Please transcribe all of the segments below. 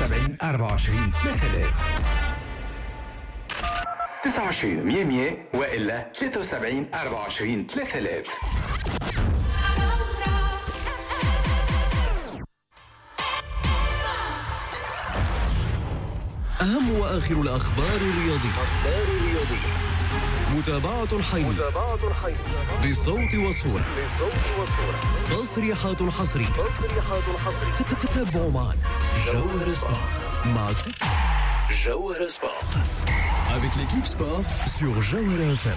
73 24 3000 29 100 وإلا 73 24 3000. أهم وآخر الأخبار الرياضية. متابعة حية بصوت وصورة. تصريحات حصرية. تتبع معنا جوهر سبور مع جوهر سبور avec l'équipe sport sur جوهر FM.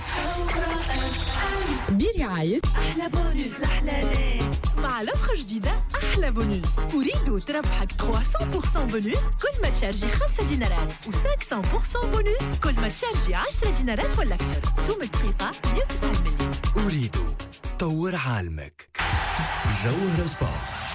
برعاية أحلى بونوس لأحلى ناس مع لوحة جديدة أحلى بونوس. أريد تربحك 300% بونوس كل ما تشارجي 5 دينارات و500% بونوس كل ما تشارجي 10 دينارات ولا أكثر. سوم دقيقة 109 مليون. أريد طور عالمك جوهر سبور.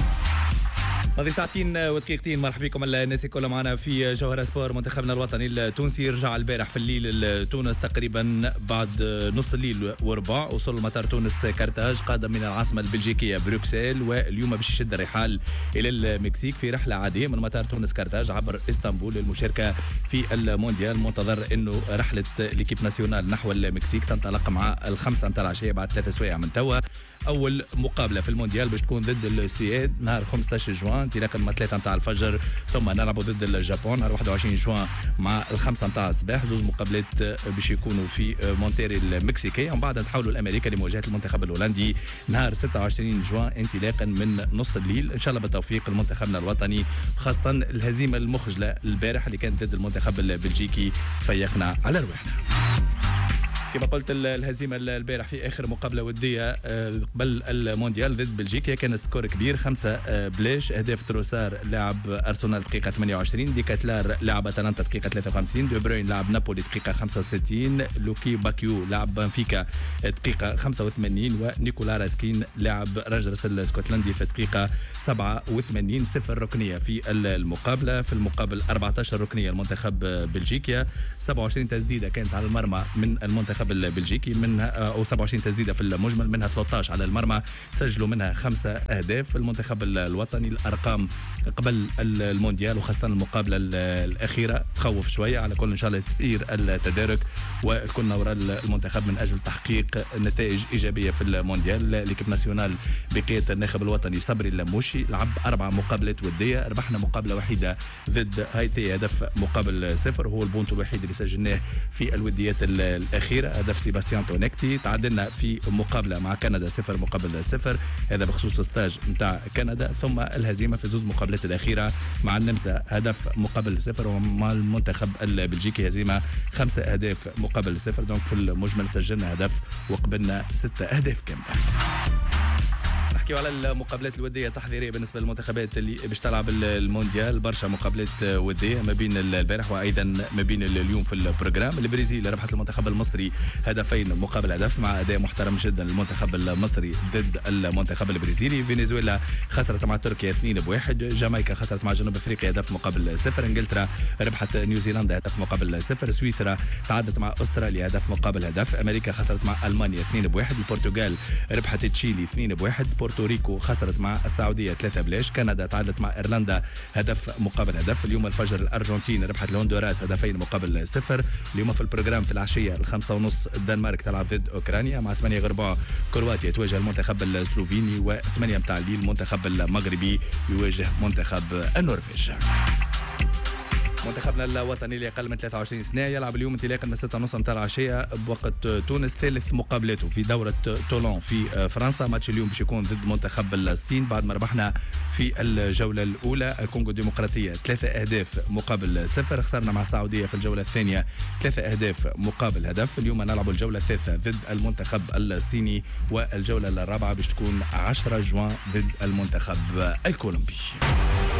هذه ساعتين ودقيقتين. مرحبا بكم الناس كلها معنا في جوهر سبور. منتخبنا الوطني التونسي رجع البارح في الليل لتونس تقريبا بعد نص الليل وربع. وصل مطار تونس كارتاج قادم من العاصمة البلجيكية بروكسل، واليوم باش يشد الرحال إلى المكسيك في رحلة عادية من مطار تونس كارتاج عبر اسطنبول للمشاركة في المونديال. منتظر انه رحلة ليكيب ناسيونال نحو المكسيك تنطلق مع 5 متاع العشية بعد 3 سوايع من توا. أول مقابلة في المونديال باش تكون ضد السويد نهار 15 جوان انطلاقا من 3 متاع الفجر، ثم نلعبوا ضد اليابان نهار 21 جوان مع 5 متاع الصباح. زوز مقابلات باش يكونوا في مونتيري المكسيكية، ومن بعد نتحولوا لأمريكا لمواجهة المنتخب الهولندي نهار 26 جوان انطلاقا من نص الليل. إن شاء الله بالتوفيق لمنتخبنا الوطني، خاصة الهزيمة المخجلة البارح اللي كانت ضد المنتخب البلجيكي فيقنا على رواحنا. كما قلت الهزيمة البارح في آخر مقابلة ودية قبل المونديال ضد بلجيكا كان سكور كبير 5-0. أهداف تروسار لاعب أرسنال دقيقة 28، ديكاتلار لاعب أتلانتا دقيقة 53، دو بروين لاعب نابولي دقيقة 65، لوكي باكيو لاعب بنفيكا دقيقة 85، ونيكولا راسكين لاعب رانجرز الاسكتلندي في دقيقة 87. 0 ركنية في المقابلة. في المقابل 14 ركنية المنتخب بلجيكا، 27 تسديدة كانت على المرمى من المنتخب البلجيكي، منها او 27 تسديده في المجمل، منها 13 على المرمى، سجلوا منها 5 أهداف. المنتخب الوطني الارقام قبل المونديال وخاصه المقابله الاخيره تخوف شويه. على كل ان شاء الله يستير التدارك وكنا وراء المنتخب من اجل تحقيق نتائج ايجابيه في المونديال. ليكيب ناسيونال بقياده الناخب الوطني صبري اللموشي لعب 4 مقابلات وديه، ربحنا مقابله وحيده ضد هايتي هدف مقابل 0، هو البونت الوحيد اللي سجلناه في الوديات الاخيره، هدف سيباستيان تونيكتي. تعادلنا في مقابله مع كندا 0 مقابل 0، هذا بخصوص ستاج نتاع كندا. ثم الهزيمه في زوز مقابلات الاخيره مع النمسا هدف مقابل 0، ومع المنتخب البلجيكي هزيمه 5 أهداف مقابل 0. دونك في المجمل سجلنا هدف وقبلنا 6 أهداف كامله. نحكيو على المقابلات الوديه التحضيريه بالنسبه للمنتخبات اللي باش تلعب المونديال. برشا مقابلات وديه ما بين البارح وايضا ما بين اليوم في البروجرام. البرازيل ربحت المنتخب المصري هدفين مقابل هدف مع اداء محترم جدا للمنتخب المصري ضد المنتخب البرازيلي. فنزويلا خسرت مع تركيا 2-1، جامايكا خسرت مع جنوب افريقيا هدف مقابل 0، انجلترا ربحت نيوزيلندا هدف مقابل 0، سويسرا تعادلت مع استراليا هدف مقابل هدف، امريكا خسرت مع المانيا 2-1، البرتغال ربحت تشيلي 2-1، بورتوريكو خسرت مع السعودية 3-0، كندا تعادلت مع إيرلندا هدف مقابل هدف. اليوم الفجر الأرجنتين ربحت الهندوراس هدفين مقابل 0. اليوم في البروجرام في العشية 5:30 الدنمارك تلعب ضد أوكرانيا، مع 8:15 كرواتيا تواجه المنتخب السلوفيني، و8 متاع الليل المنتخب المغربي يواجه منتخب النرويج. منتخبنا الوطني اللي أقل من 23 سنة يلعب اليوم انطلاقا من 6:30 متاع العشية بوقت تونس ثالث مقابلاته في دورة تولون في فرنسا. ماتش اليوم باش يكون ضد منتخب الصين بعد ما ربحنا في الجولة الأولى الكونغو الديمقراطية 3 أهداف مقابل 0. خسرنا مع السعودية في الجولة الثانية 3 أهداف مقابل هدف. اليوم نلعب الجولة الثالثة ضد المنتخب الصيني، والجولة الرابعة باش تكون 10 جوان ضد المنتخب الكولومبي.